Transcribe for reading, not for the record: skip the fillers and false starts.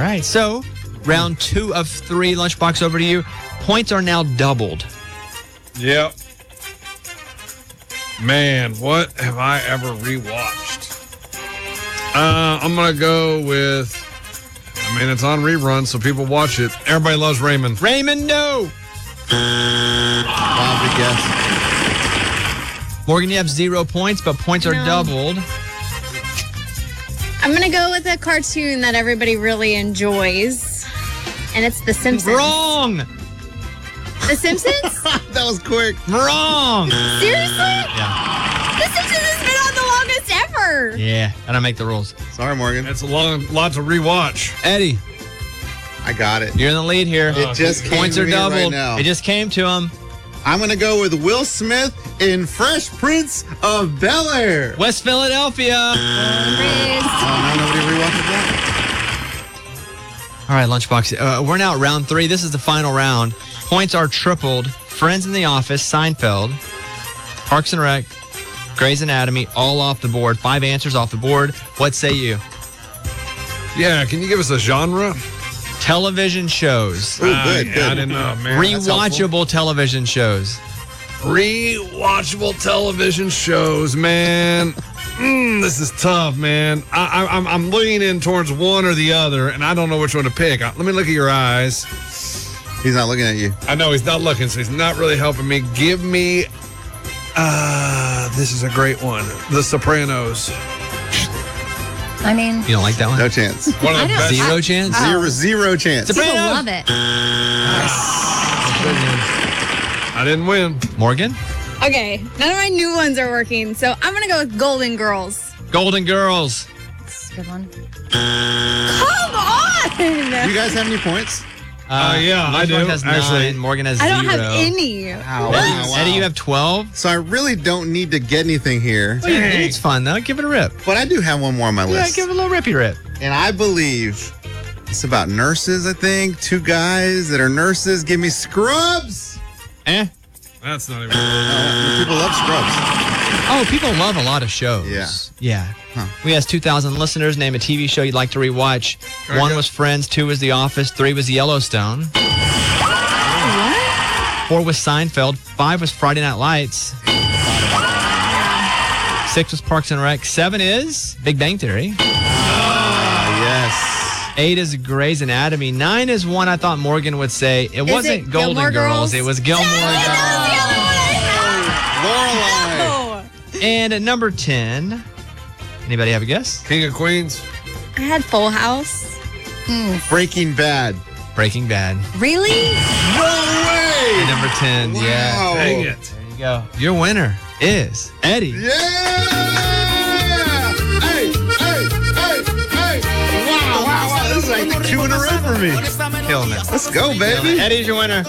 right, so round 2 of 3, Lunchbox, over to you. Points are now doubled. Yep. Man, what have I ever rewatched? I'm going to go with, it's on rerun, so people watch it. Everybody loves Raymond. Raymond, no! Wow, big guess. Morgan, you have 0 points, but points are doubled. I'm going to go with a cartoon that everybody really enjoys, and it's The Simpsons. Wrong! The Simpsons? That was quick. Wrong! Seriously? Yeah. The Simpsons has been on the longest ever. Yeah, I don't make the rules. Sorry, Morgan. That's a lot to rewatch. Eddie, I got it. you're in the lead here. It just came Points to are me doubled. right now. It just came to him. I'm going to go with Will Smith in Fresh Prince of Bel-Air. West Philadelphia. Oh, no, nobody rewatches that? All right, Lunchbox. We're now at round 3. This is the final round. Points are tripled. Friends in the Office, Seinfeld, Parks and Rec, Grey's Anatomy, all off the board. 5 answers off the board. What say you? Yeah, can you give us a genre? Television shows. Ooh, good. I didn't know, man. Rewatchable television shows. Rewatchable television shows, man. This is tough, man. I'm leaning towards one or the other, and I don't know which one to pick. Let me look at your eyes. He's not looking at you. I know he's not looking, so he's not really helping me. Give me, this is a great one. The Sopranos. You don't like that one? No chance. One of the best. Zero chance? Zero chance. People love it. I didn't win. Morgan? Okay, none of my new ones are working, so I'm going to go with Golden Girls. Golden Girls. That's a good one. Come on! Do you guys have any points? Yeah, I do. Lunchbox has 9. Actually, Morgan has I 0. don't have any. Wow. Eddie, you have 12. So I really don't need to get anything here. It's fun, though. Give it a rip. But I do have one more on my Yeah, list. give it a little rippy rip. And I believe it's about nurses, I think. 2 guys that are nurses. Give me Scrubs. that's not even. People love Scrubs. Oh, people love a lot of shows. Yeah. Yeah. We asked 2,000 listeners, name a TV show you'd like to rewatch. 1 was Friends, 2 was The Office, 3 was Yellowstone. 4 was Seinfeld, 5 was Friday Night Lights. 6 was Parks and Rec. 7 is Big Bang Theory. Yes. 8 is Grey's Anatomy. 9 is one I thought Morgan would say. It wasn't it Golden Gilmore Girls. Girls? It was Gilmore Girls. Lorelai. And at number 10, anybody have a guess? King of Queens. I had Full House. Breaking Bad. Breaking Bad. Really? No way. At number 10, yeah. Wow. Dang it. There you go. Your winner is Eddie. Yeah. Hey. Wow. This is like the 2 in a row for me. Killing it. Let's go, baby. Eddie's your winner.